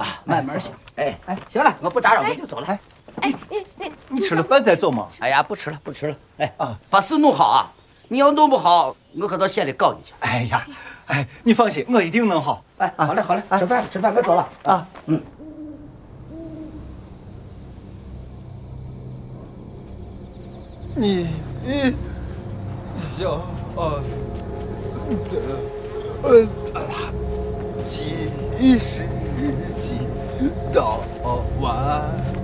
啊，慢慢想。哎，行了，我不打扰你就走了。 你吃了饭再走嘛？ 哎呀，不吃了，不吃了。哎啊，把事弄好啊！你要弄不好，我可到县里告你去。 哎呀，你放心，我一定弄好。 哎，好嘞，好嘞，吃饭，吃饭，我走了啊。嗯。 你想的几时几到晚？